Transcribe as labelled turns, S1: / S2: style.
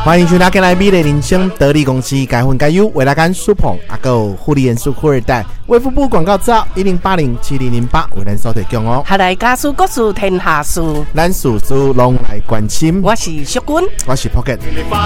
S1: 欢迎收听今日美丽人生得力公司该分该优为大家苏捧阿个护理元素富二代卫福部广告资料10807008为咱所提供哦。
S2: 下来家事国事天下事，
S1: 咱事事拢来关心。
S2: 我是淑君，
S1: 我是 Pocket。